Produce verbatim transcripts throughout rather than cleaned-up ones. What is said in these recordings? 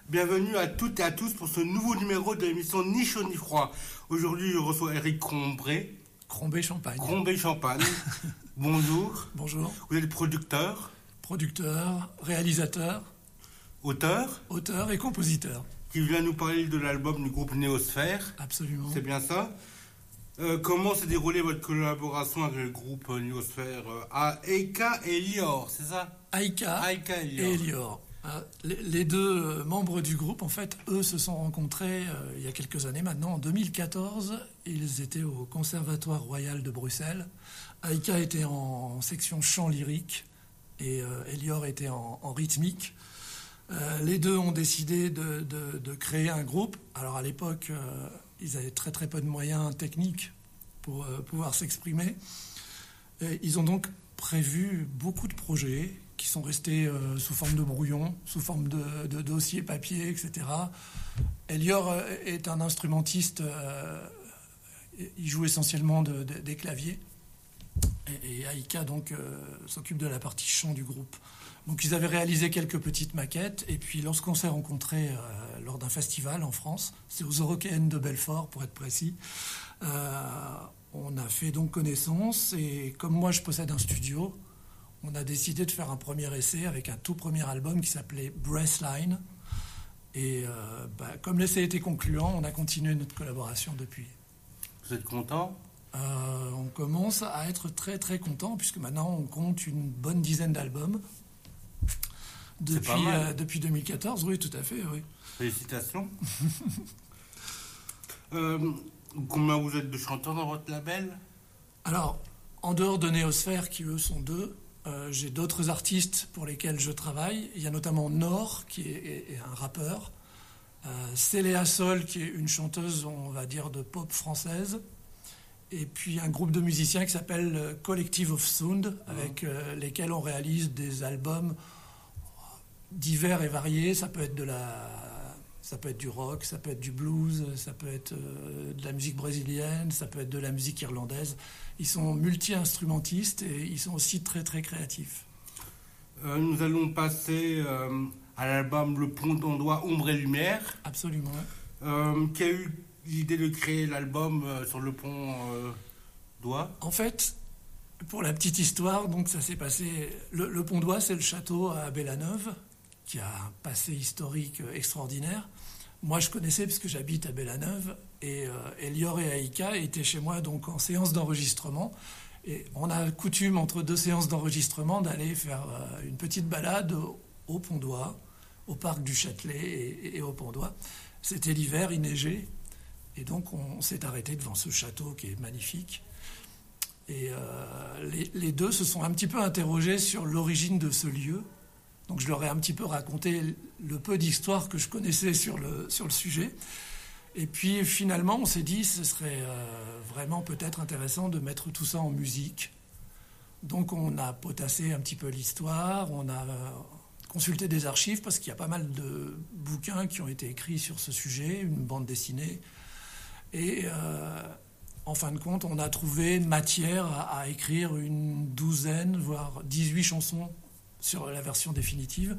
Bienvenue à toutes et à tous pour ce nouveau numéro de l'émission Ni chaud ni froid. Aujourd'hui, je reçois Eric Crombé. Crombé-Champagne. Crombé-Champagne. Bonjour. Bonjour. Vous êtes producteur. Producteur, réalisateur. Auteur. Auteur et compositeur. Qui vient nous parler de l'album du groupe Néosphère. Absolument. C'est bien ça. Euh, comment s'est déroulée votre collaboration avec le groupe Néosphère euh, à Aïka et Lior, c'est ça? Aïka, Aïka et Lior. Et Lior. Euh, les, les deux membres du groupe, en fait, eux se sont rencontrés euh, il y a quelques années maintenant. En deux mille quatorze, ils étaient au Conservatoire Royal de Bruxelles. Aïka était en, en section chant lyrique et euh, Elior était en, en rythmique. Euh, les deux ont décidé de, de, de créer un groupe. Alors à l'époque, euh, ils avaient très très peu de moyens techniques pour euh, pouvoir s'exprimer. Et ils ont donc prévu beaucoup de projets qui sont restés euh, sous forme de brouillon, sous forme de, de dossiers papier, et cetera. Elior est un instrumentiste, euh, il joue essentiellement de, de, des claviers. Et, et Aïka donc euh, s'occupe de la partie chant du groupe. Donc ils avaient réalisé quelques petites maquettes, et puis lorsqu'on s'est rencontrés euh, lors d'un festival en France, c'est aux Eurockéennes de Belfort pour être précis, euh, on a fait donc connaissance, et comme moi je possède un studio, on a décidé de faire un premier essai avec un tout premier album qui s'appelait Breathline. Et euh, bah, comme l'essai était concluant, on a continué notre collaboration depuis. Vous êtes content? euh, On commence à être très très content, puisque maintenant on compte une bonne dizaine d'albums. Depuis, euh, depuis deux mille quatorze, oui, tout à fait, oui. Félicitations. euh, combien vous êtes de chanteurs dans votre label? Alors, en dehors de Néosphère, qui eux sont deux, Euh, j'ai d'autres artistes pour lesquels je travaille. Il y a notamment Nord, qui est, est, est un rappeur. Euh, Céléa Sol, qui est une chanteuse, on va dire, de pop française. Et puis un groupe de musiciens qui s'appelle Collective of Sound, avec euh, lesquels on réalise des albums divers et variés. Ça peut être de la... Ça peut être du rock, ça peut être du blues, ça peut être euh, de la musique brésilienne, ça peut être de la musique irlandaise. Ils sont multi-instrumentistes et ils sont aussi très très créatifs. Euh, nous allons passer euh, à l'album Le Pont d'Ondoie, Ombre et Lumière. Absolument. Euh, qui a eu l'idée de créer l'album euh, sur le pont euh, d'Oie? En fait, pour la petite histoire, donc ça s'est passé... Le, le pont d'Oie, c'est le château à Bellaneuve, qui a un passé historique extraordinaire. Moi, je connaissais parce que j'habite à Bellaneuve, et euh, Elior et Aïka étaient chez moi donc en séance d'enregistrement. Et on a coutume, entre deux séances d'enregistrement, d'aller faire euh, une petite balade au, au Pont d'Oie, au parc du Châtelet et, et au Pont d'Oie. C'était l'hiver, il neigeait, et donc on, on s'est arrêté devant ce château qui est magnifique. Et euh, les, les deux se sont un petit peu interrogés sur l'origine de ce lieu. Donc je leur ai un petit peu raconté le peu d'histoire que je connaissais sur le, sur le sujet. Et puis finalement, on s'est dit ce serait euh, vraiment peut-être intéressant de mettre tout ça en musique. Donc on a potassé un petit peu l'histoire, on a euh, consulté des archives, parce qu'il y a pas mal de bouquins qui ont été écrits sur ce sujet, une bande dessinée. Et euh, en fin de compte, on a trouvé matière à, à écrire une douzaine, voire dix-huit chansons sur la version définitive,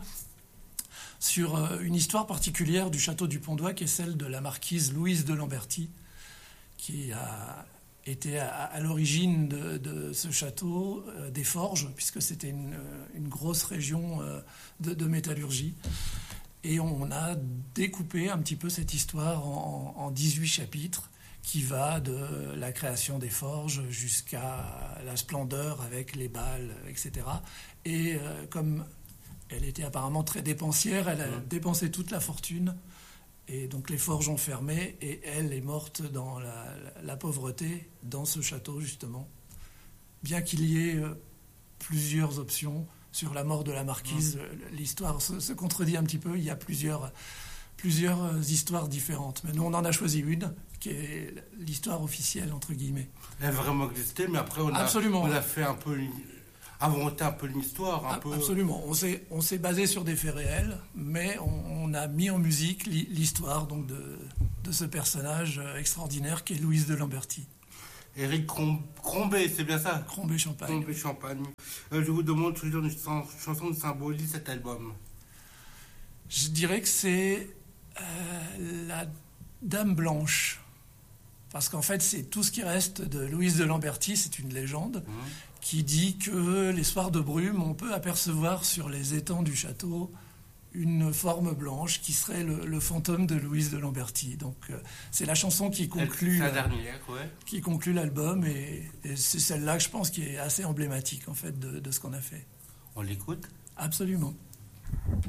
sur une histoire particulière du château du Pont d'Oie, qui est celle de la marquise Louise de Lamberty, qui a été à, à l'origine de, de ce château, euh, des forges, puisque c'était une, une grosse région euh, de, de métallurgie. Et on a découpé un petit peu cette histoire en, en dix-huit chapitres, qui va de la création des forges jusqu'à la splendeur avec les balles, et cetera. Et euh, comme elle était apparemment très dépensière, elle a mmh. dépensé toute la fortune, et donc les forges ont fermé, et elle est morte dans la, la, la pauvreté, dans ce château justement. Bien qu'il y ait euh, plusieurs options sur la mort de la marquise, mmh. l'histoire se, se contredit un petit peu, il y a plusieurs... plusieurs histoires différentes. Mais nous, on en a choisi une, qui est l'histoire officielle, entre guillemets. Elle a vraiment existé, mais après, on a, Absolument. on a fait un peu... inventé un peu l'histoire. Un A- peu... Absolument. On s'est, on s'est basé sur des faits réels, mais on, on a mis en musique l'histoire donc, de, de ce personnage extraordinaire qui est Louise de Lamberty. Eric Crom- Crombé, c'est bien ça? Crombé-Champagne. Crombé-Champagne. Euh, je vous demande de choisir une ch- chanson qui symbolise cet album. Je dirais que c'est Euh, la Dame Blanche. Parce qu'en fait, c'est tout ce qui reste de Louise de Lamberty, c'est une légende, mmh. qui dit que les soirs de brume, on peut apercevoir sur les étangs du château une forme blanche qui serait le, le fantôme de Louise de Lamberty. Donc euh, c'est la chanson qui conclut, la dernière, ouais. qui conclut l'album, et, et c'est celle-là que je pense qui est assez emblématique en fait de, de ce qu'on a fait. On l'écoute ? Absolument.